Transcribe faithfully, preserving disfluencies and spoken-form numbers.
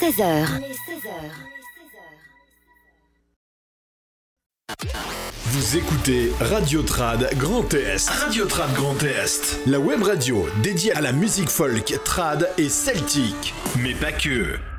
seize heures. Vous écoutez Radio Trad Grand Est. Radio Trad Grand Est. La web radio dédiée à la musique folk, trad et celtique. Mais pas que.